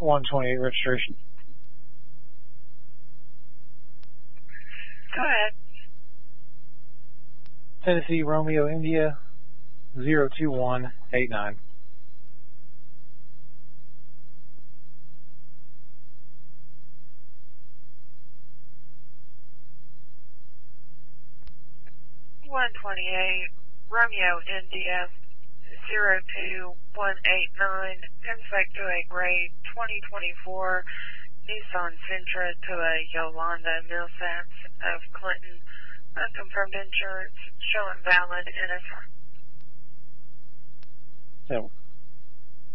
128 registration. Go ahead. Tennessee Romeo India 02189. Romeo India 02189. Contact to a grade 2024 Nissan Sentra to a Yolanda Millsaps of Clinton. Unconfirmed insurance showing valid NSR. So